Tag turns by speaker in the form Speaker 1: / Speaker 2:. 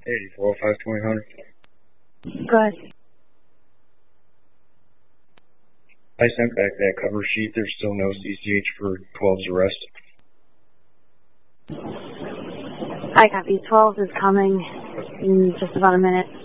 Speaker 1: 8405 2000.
Speaker 2: Go ahead.
Speaker 1: I sent back that cover sheet. There's still no CCH for 12's arrest.
Speaker 2: I copy. 12 is coming in just about a minute.